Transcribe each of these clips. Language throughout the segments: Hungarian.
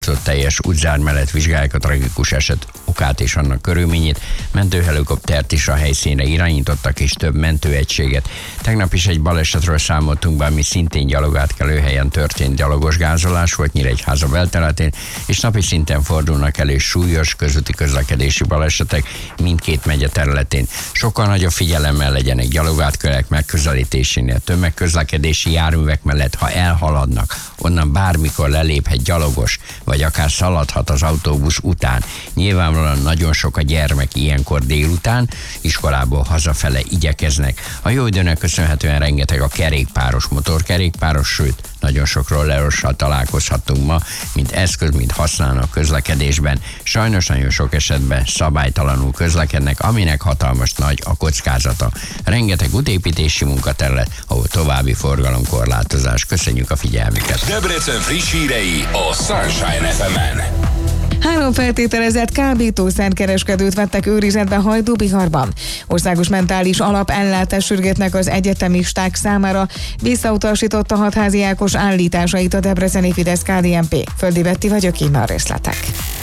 teljes útzár mellett vizsgálják a tragikus eset okát és annak körülményét. Mentőhelikoptert is a helyszínre irányítottak és több mentőegységet. Tegnap is egy balesetről számoltunk be, ami szintén gyalogátkelő helyen történt. Gyalogos gázolás volt Nyíregyháza belterületén, és napi szinten fordulnak elő súlyos közúti közlekedési balesetek mindkét megye területén. Sokkal nagyobb figyelemmel legyenek gyalogátkelők megközelítésénél. Tömegközlekedési járművek mellett, ha elhaladnak, onnan bármikor leléphet gyalogos, vagy akár szaladhat az autóbusz után. Nyilvánvalóan nagyon sok a gyermek ilyenkor délután, iskolából hazafele igyekeznek. A jó időnek köszönhetően rengeteg a kerékpáros, motorkerékpáros, sőt, nagyon sok rollerossal találkozhatunk ma, mint eszköz, mint használnak közlekedésben. Sajnos nagyon sok esetben szabálytalanul közlekednek, aminek hatalmas nagy a kockázata. Rengeteg útépítési munkaterület, ahol további forgalomkorlátozás. Köszönjük a figyelmüket! Debrecen friss hírei a Sunshine FM-en. 3 feltételezett kábítószerkereskedőt vettek őrizetbe Hajdúbiharban. Országos mentális alapellátást sürgetnek az egyetemisták számára. Visszautasította hatházi Ákos állításait a debreceni Fidesz-KDNP. Földi Betti vagyok, innen a részletek.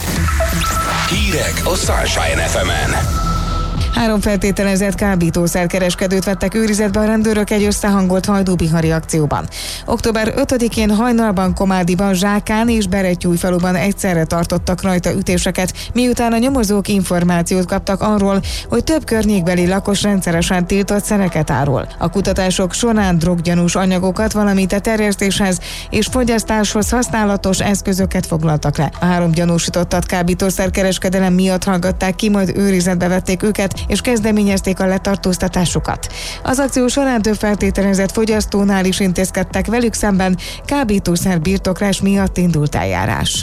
Hírek a Sunshine FM-en. 3 feltételezett kábítószerkereskedőt vettek őrizetbe a rendőrök egy összehangolt hajdúbihari akcióban. Október 5-én hajnalban Komádiban, Zsákán és Berettyújfaluban egyszerre tartottak rajta ütéseket, miután a nyomozók információt kaptak arról, hogy több környékbeli lakos rendszeresen tiltott szereket árul. A kutatások során droggyanús anyagokat, valamint a terjesztéshez és fogyasztáshoz használatos eszközöket foglaltak le. A 3 gyanúsítottat kábítószerkereskedelem miatt hallgatták ki, majd őrizetbe vették őket, és kezdeményezték a letartóztatásukat. Az akció során több feltételezett fogyasztónál is intézkedtek, velük szemben kábítószer birtoklás miatt indult eljárás.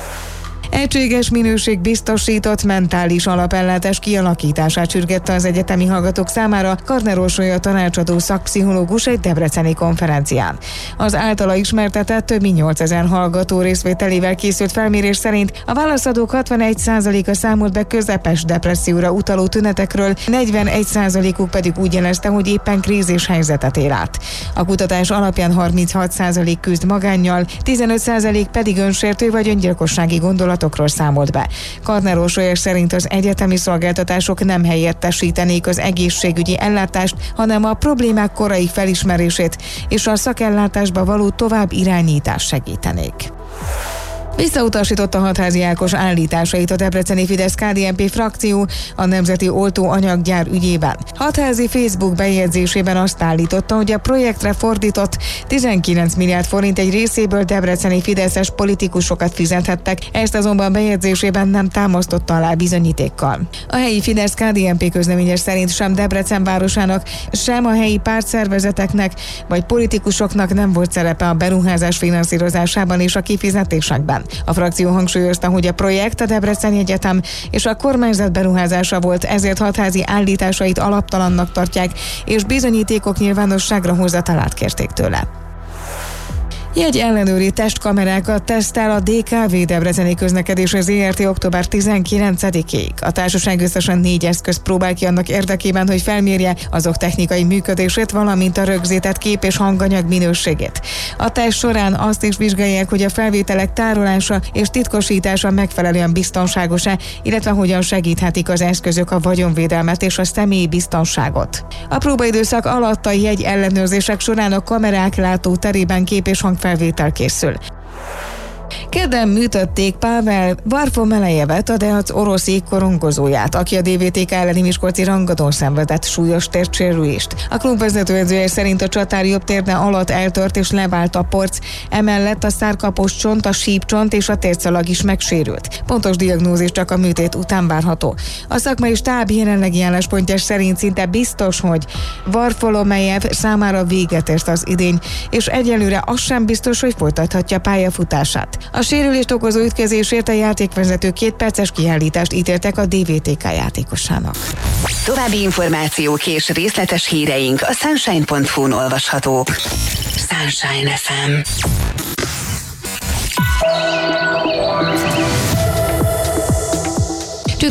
Egységes minőség biztosított mentális alapellátás kialakítását sürgette az egyetemi hallgatók számára Karner Orsolya tanácsadó szakpszichológus egy debreceni konferencián. Az általa ismertetett több mint 8000 hallgató részvételével készült felmérés szerint a válaszadók 61%-a számolt be közepes depresszióra utaló tünetekről, 41%-uk pedig úgy jelezte, hogy éppen krízis helyzetet él át. A kutatás alapján 36% küzd magánnyal, 15% pedig önsértő vagy öngyilkossági gondolatokról számolt be. Karner Orsolya szerint az egyetemi szolgáltatások nem helyettesítenék az egészségügyi ellátást, hanem a problémák korai felismerését és a szakellátásba való tovább irányítást segítenék. Visszautasította hatházi Ákos állításait a debreceni Fidesz-KDNP frakció a Nemzeti Oltóanyaggyár ügyében. Hatházi Facebook bejegyzésében azt állította, hogy a projektre fordított 19 milliárd forint egy részéből debreceni fideszes politikusokat fizethettek, ezt azonban bejegyzésében nem támasztotta alá bizonyítékkal. A helyi Fidesz-KDNP közleményes szerint sem Debrecen városának, sem a helyi pártszervezeteknek vagy politikusoknak nem volt szerepe a beruházás finanszírozásában és a kifizetésekben. A frakció hangsúlyozta, hogy a projekt a Debreceni Egyetem és a kormányzat beruházása volt, ezért hatházi állításait alaptalannak tartják, és bizonyítékok nyilvánosságra hozatalát kérték tőle. Jegy ellenőri testkamerákat tesztel a DKV Debreceni Közlekedési ZRT október 19-ig. A társaság összesen 4 eszközt próbál ki annak érdekében, hogy felmérje azok technikai működését, valamint a rögzített kép és hanganyag minőségét. A teszt során azt is vizsgálják, hogy a felvételek tárolása és titkosítása megfelelően biztonságos-e, illetve hogyan segíthetik az eszközök a vagyonvédelmet és a személyi biztonságot. A próbaidőszak alatt a jegy ellenőrzések során a kamerák látóterében kép és hangfelvétel készül. Kedden műtötték Pavel Varfomelejevet, a Deac orosz jégkorongozóját, aki a DVTK elleni miskolci rangadón szenvedett súlyos testsérülést. A klub vezetőedzője szerint a csatár jobb térde alatt eltört és levált a porc, emellett a szárkapos csont, a sípcsont és a térdszalag is megsérült. Pontos diagnózis csak a műtét után várható. A szakmai stáb jelenlegi álláspontja szerint szinte biztos, hogy Varfolomejev számára véget ért az idény, és egyelőre az sem biztos, hogy folytathatja pályafutását. A sérülést okozó ütközésért a játékvezető 2 perces kiállítást ítéltek a DVTK játékosának. További információk és részletes híreink a sunshine.hu-n olvashatók. Sunshine FM.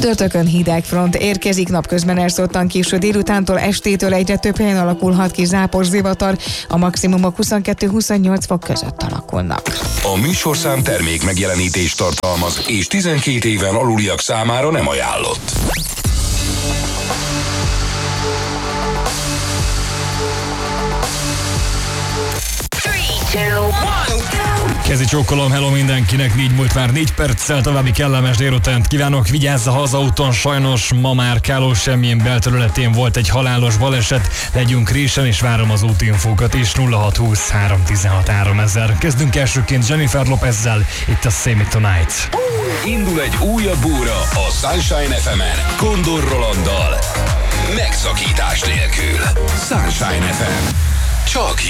Csütörtökön hideg front érkezik, napközben elszórtan késő délutántól estétől egyre több helyen alakulhat ki zápor zivatar, a maximumok 22-28 fok között alakulnak. A műsorszám termék megjelenítést tartalmaz, és 12 éven aluliak számára nem ajánlott. Kezi csókolom, hello mindenkinek, 4 múlt már 4 perccel, további kellemes délutánt kívánok, vigyázz a hazaúton, sajnos ma már Kálósemmjén belterületén volt egy halálos baleset, legyünk résen és várom az útinfókat is, 0620 316 3000. Kezdünk elsőként Jennifer Lopezzel, itt a Save Me Tonight. Indul egy újabb óra a Sunshine FM-en, Kondor Rolanddal, megszakítás nélkül. Sunshine FM. Csak